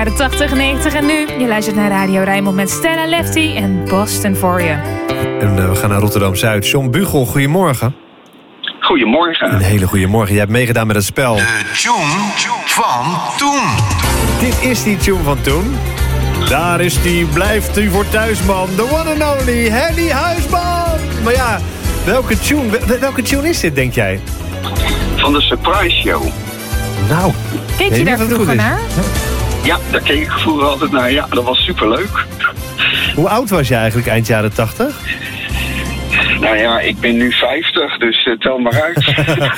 De 80, 90 en nu. Je luistert naar Radio Rijnmond met Stella Lefty en Boston voor je. En we gaan naar Rotterdam-Zuid. John Bugel, goedemorgen. Goedemorgen. Een hele goede morgen. Jij hebt meegedaan met het spel. De tune van toen. Dit is die tune van toen. Daar is die, blijft die voor thuisman. The one and only Henny Huisman. Maar ja, welke tune is dit, denk jij? Van de Surprise Show. Nou, Keek je daar vroeger naar? Ja, daar keek ik vroeger altijd naar. Ja, dat was superleuk. Hoe oud was je eigenlijk eind jaren 80? Nou ja, ik ben nu 50, dus tel maar uit.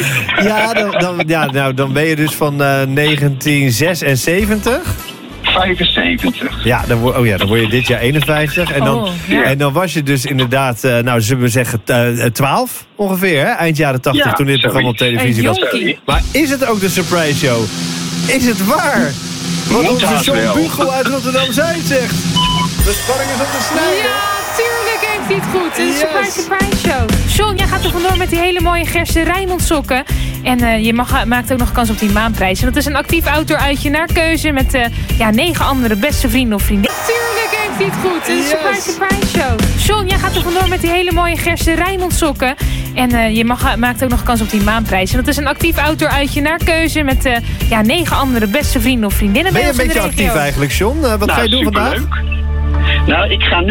Dan ben je dus van 1976. 75. Ja, dan word je dit jaar 51. En dan, en dan was je dus inderdaad, zullen we zeggen 12 ongeveer, hè? Eind jaren 80, ja, toen dit programma op televisie was. Maar is het ook de Surprise Show? Is het waar? Wat onze John Bugel uit Rotterdam-Zuid zegt. De spanning is op de snijden. Ja, tuurlijk heeft hij het goed. Een surprise show. John, jij gaat er vandoor met die hele mooie Gerse Rijnmond sokken. En je maakt ook nog kans op die maanprijs. En dat is een actief outdoor uitje naar keuze met 9 andere beste vrienden of vrienden. Tuurlijk heeft hij het goed. Een surprise show. John, jij gaat er vandoor met die hele mooie Gerse Rijnmond sokken. En je maakt ook nog kans op die maanprijs. En dat is een actief outdoor uitje naar keuze met 9 andere beste vrienden of vriendinnen. Ben je een beetje actief eigenlijk, John? Wat ga je doen vandaag? Leuk. Nou, ik ga nu